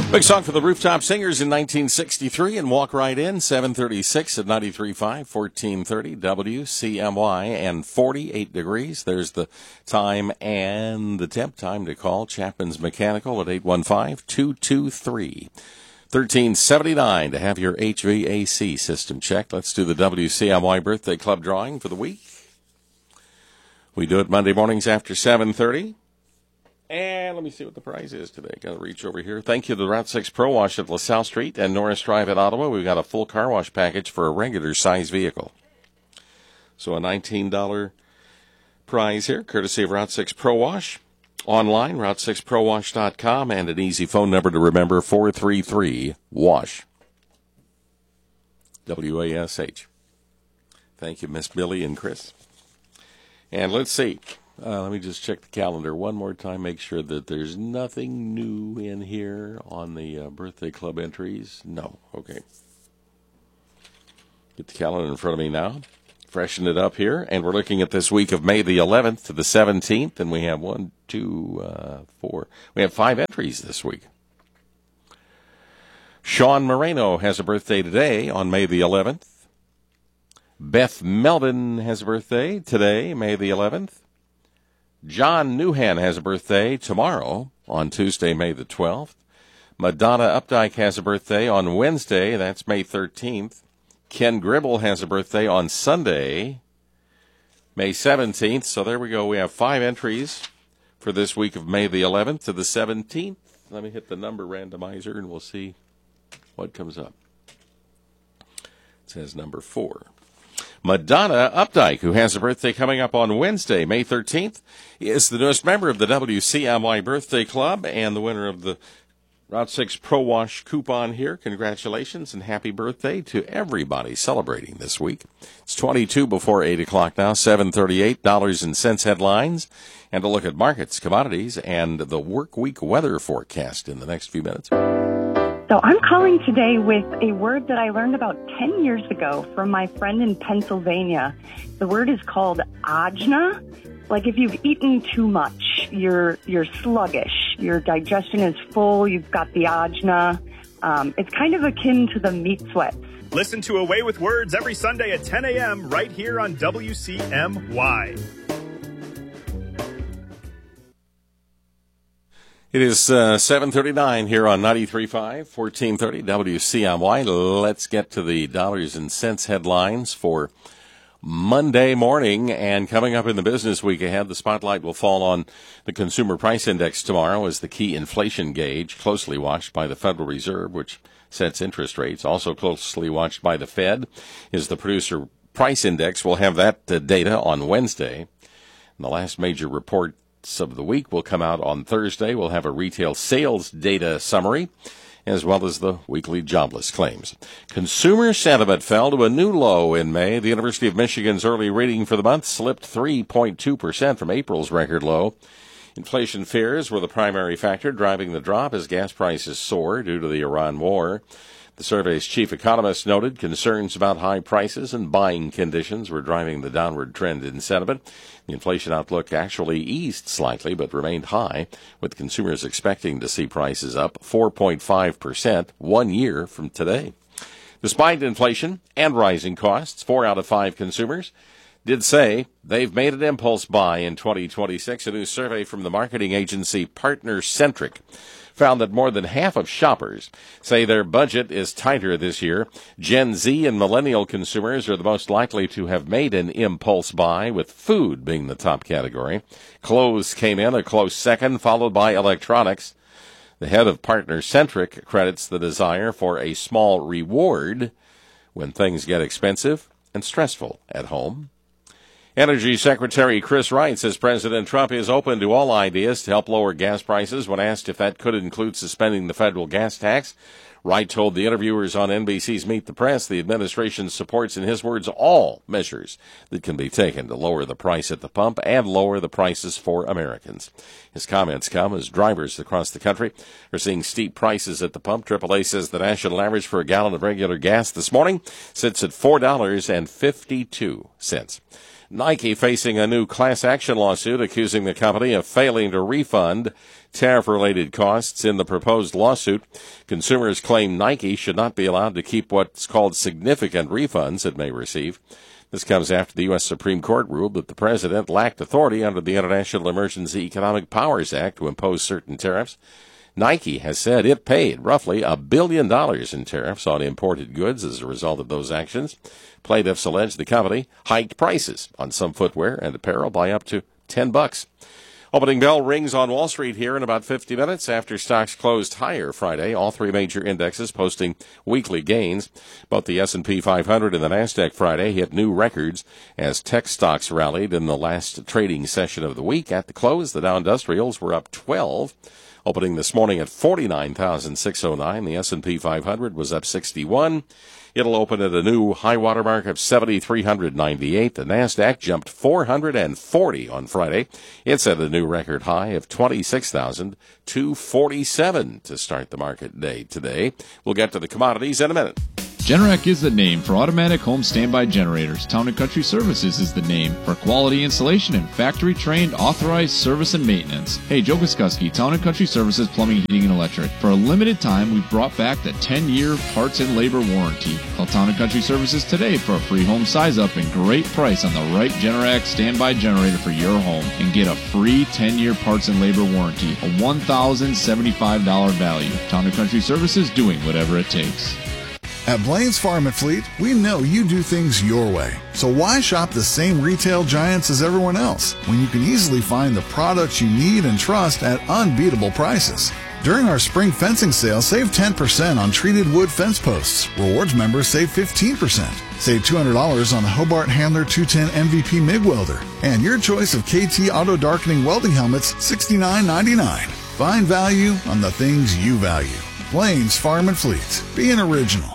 Big song for the Rooftop Singers in 1963 and Walk Right In, 736 at 93.5, 1430 WCMY and 48 degrees. There's the time and the temp. Time to call Chapman's Mechanical at 815-223-1379 to have your HVAC system checked. Let's do the WCMY Birthday Club drawing for the week. We do it Monday mornings after 7:30. And let me see what the prize is today. Got to reach over here. Thank you to the Route 6 Pro Wash at LaSalle Street and Norris Drive at Ottawa. We've got a full car wash package for a regular size vehicle. So a $19 prize here, courtesy of Route 6 Pro Wash. Online, route6prowash.com, and an easy phone number to remember, 433-WASH. W-A-S-H. Thank you, Miss Billy and Chris. And let's see. Let me just check the calendar one more time, make sure that there's nothing new in here on the birthday club entries. No. Okay. Get the calendar in front of me now. Freshen it up here. And we're looking at this week of May the 11th to the 17th. And we have 1, 2, 4. We have 5 entries this week. Sean Moreno has a birthday today on May the 11th. Beth Melvin has a birthday today, May the 11th. John Newhan has a birthday tomorrow on Tuesday, May the 12th. Madonna Updike has a birthday on Wednesday. That's May 13th. Ken Gribble has a birthday on Sunday, May 17th. So there we go. We have 5 entries for this week of May the 11th to the 17th. Let me hit the number randomizer and we'll see what comes up. It says number 4. Madonna Updike, who has a birthday coming up on Wednesday, May 13th, is the newest member of the WCMY Birthday Club and the winner of the Route 6 Pro Wash coupon here. Congratulations and happy birthday to everybody celebrating this week. It's 22 before 8 o'clock now, 7:38, dollars and cents headlines, and a look at markets, commodities, and the work week weather forecast in the next few minutes. So I'm calling today with a word that I learned about 10 years ago from my friend in Pennsylvania. The word is called ajna. Like if you've eaten too much, you're sluggish. Your digestion is full. You've got the ajna. It's kind of akin to the meat sweats. Listen to Away with Words every Sunday at 10 a.m. right here on WCMY. It is 7:39 here on 93.5, 1430 WCMY. Let's get to the dollars and cents headlines for Monday morning. And coming up in the business week ahead, the spotlight will fall on the Consumer Price Index tomorrow as the key inflation gauge, closely watched by the Federal Reserve, which sets interest rates. Also closely watched by the Fed is the Producer Price Index. We'll have that data on Wednesday. And the last major report of the week will come out on Thursday. We'll have a retail sales data summary as well as the weekly jobless claims. Consumer sentiment fell to a new low in May. The University of Michigan's early reading for the month slipped 3.2% from April's record low. Inflation fears were the primary factor driving the drop as gas prices soar due to the Iran war. The survey's chief economist noted concerns about high prices and buying conditions were driving the downward trend in sentiment. The inflation outlook actually eased slightly but remained high, with consumers expecting to see prices up 4.5% 1 year from today. Despite inflation and rising costs, 4 out of 5 consumers did say they've made an impulse buy in 2026. A new survey from the marketing agency Partner Centric found that more than half of shoppers say their budget is tighter this year. Gen Z and millennial consumers are the most likely to have made an impulse buy, with food being the top category. Clothes came in a close second, followed by electronics. The head of Partner Centric credits the desire for a small reward when things get expensive and stressful at home. Energy Secretary Chris Wright says President Trump is open to all ideas to help lower gas prices. When asked if that could include suspending the federal gas tax, Wright told the interviewers on NBC's Meet the Press the administration supports, in his words, all measures that can be taken to lower the price at the pump and lower the prices for Americans. His comments come as drivers across the country are seeing steep prices at the pump. AAA says the national average for a gallon of regular gas this morning sits at $4.52. Nike facing a new class action lawsuit accusing the company of failing to refund tariff-related costs in the proposed lawsuit. Consumers claim Nike should not be allowed to keep what's called significant refunds it may receive. This comes after the U.S. Supreme Court ruled that the president lacked authority under the International Emergency Economic Powers Act to impose certain tariffs. Nike has said it paid roughly $1 billion in tariffs on imported goods as a result of those actions. Plaintiffs allege the company hiked prices on some footwear and apparel by up to $10. Opening bell rings on Wall Street here in about 50 minutes after stocks closed higher Friday. All three major indexes posting weekly gains. Both the S&P 500 and the NASDAQ Friday hit new records as tech stocks rallied in the last trading session of the week. At the close, the Dow Industrials were up 12. Opening this morning at 49,609, the S&P 500 was up 61. It'll open at a new high water mark of 7,398. The NASDAQ jumped 440 on Friday. It's at a new record high of 26,247 to start the market day today. We'll get to the commodities in a minute. Generac is the name for automatic home standby generators. Town & Country Services is the name for quality installation and factory-trained authorized service and maintenance. Hey, Joe Goskuski, Town & Country Services Plumbing, Heating, and Electric. For a limited time, we've brought back the 10-year parts and labor warranty. Call Town & Country Services today for a free home size-up and great price on the right Generac standby generator for your home. And get a free 10-year parts and labor warranty, a $1,075 value. Town & Country Services, doing whatever it takes. At Blaine's Farm and Fleet, we know you do things your way. So why shop the same retail giants as everyone else when you can easily find the products you need and trust at unbeatable prices? During our spring fencing sale, save 10% on treated wood fence posts. Rewards members save 15%. Save $200 on the Hobart Handler 210 MVP MIG welder. And your choice of KT auto darkening welding helmets, $69.99. Find value on the things you value. Blaine's Farm and Fleet. Be an original.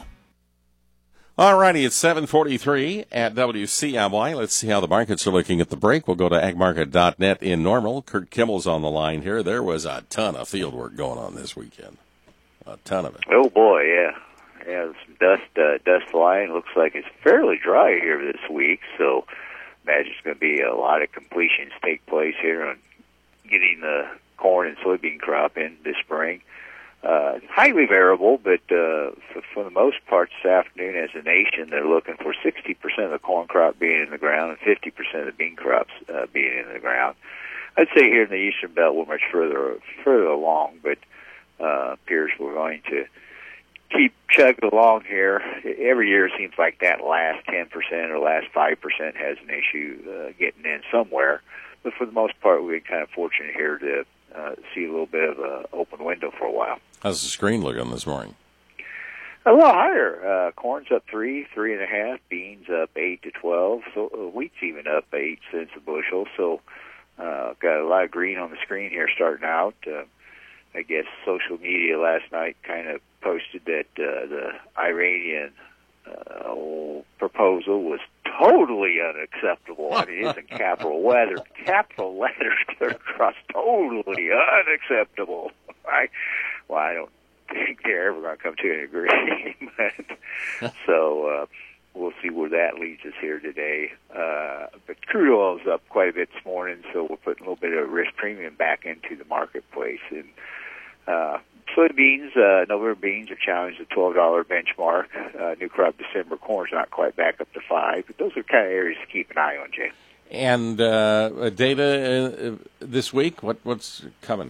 All righty, it's 7:43 at WCMY. Let's see how the markets are looking at the break. We'll go to agmarket.net in Normal. Kurt Kimmel's on the line here. There was a ton of field work going on this weekend. A ton of it. Oh, boy, yeah. Yeah, some dust flying. Looks like it's fairly dry here this week, so imagine it's going to be a lot of completions take place here on getting the corn and soybean crop in this spring. Highly variable, but for the most part this afternoon as a nation, they're looking for 60% of the corn crop being in the ground and 50% of the bean crops being in the ground. I'd say here in the eastern belt we're much further along, but appears we're going to keep chugging along here. Every year it seems like that last 10% or last 5% has an issue getting in somewhere, but for the most part we've been kind of fortunate here to see a little bit of an open window for a while. How's the screen looking this morning? A little higher. Corn's up 3.5. Beans up 8 to 12. So wheat's even up 8 cents a bushel. So got a lot of green on the screen here starting out. I guess social media last night kind of posted that the Iranian proposal was totally unacceptable. I mean, it's in capital letters clear across, totally unacceptable. Well, I don't think they're ever going to come to an agreement. So we'll see where that leads us here today. But crude oil is up quite a bit this morning, so we're putting a little bit of risk premium back into the marketplace. And soybeans, November beans are challenged at $12 benchmark. New crop December corn's not quite back up to 5, but those are kind of areas to keep an eye on, Jay. And data this week, what's coming?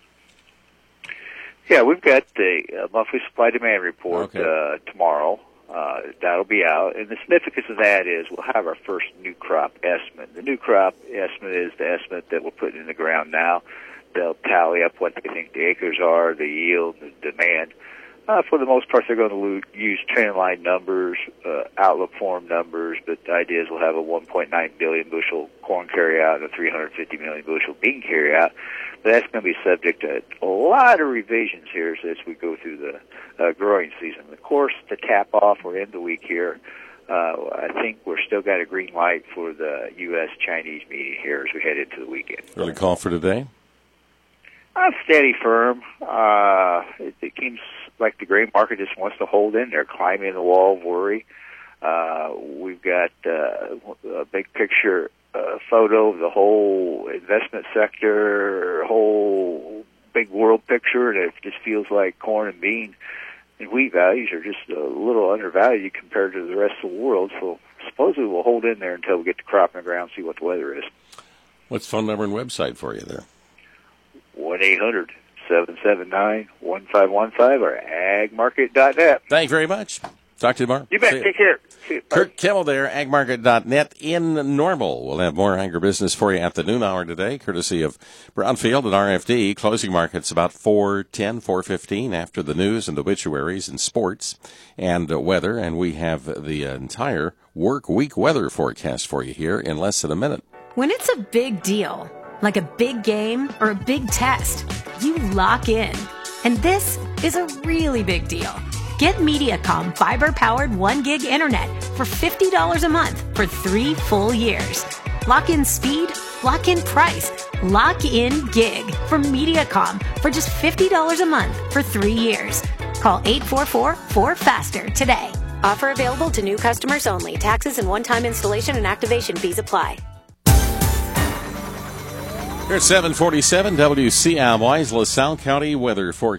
Yeah, we've got the monthly supply-demand report tomorrow. That'll be out. And the significance of that is we'll have our first new crop estimate. The new crop estimate is the estimate that we're putting in the ground now. They'll tally up what they think the acres are, the yield, the demand. For the most part, they're going to use trend line numbers, outlook form numbers, but the idea is we'll have a 1.9 billion bushel corn carryout and a 350 million bushel bean carryout. But that's going to be subject to a lot of revisions here as we go through the growing season. Of course, to cap off, we're in the week here. I think we're still got a green light for the U.S.-Chinese meeting here as we head into the weekend. Early call for today? Steady, firm. It seems like the grain market just wants to hold in there, climbing the wall of worry. We've got a big picture photo of the whole investment sector, whole big world picture, and it just feels like corn and bean and wheat values are just a little undervalued compared to the rest of the world. So supposedly we'll hold in there until we get the crop in the ground, see what the weather is. What's phone number and website for you there? 1-800-779-1515 or agmarket.net. Thank you very much. Talk to you tomorrow. You bet. Take care. See you. Kurt Kimmel there, agmarket.net in Normal. We'll have more agribusiness for you at the noon hour today, courtesy of Brownfield and RFD. Closing markets about 4:10, 4:15 after the news and obituaries and sports and weather. And we have the entire work week weather forecast for you here in less than a minute. When it's a big deal, like a big game or a big test, you lock in. And this is a really big deal. Get Mediacom fiber-powered 1 gig internet for $50 a month for 3 full years. Lock in speed, lock in price, lock in gig from Mediacom for just $50 a month for 3 years. Call 844-4FASTER today. Offer available to new customers only. Taxes and one-time installation and activation fees apply. Here at 747 WCIY's LaSalle County weather forecast.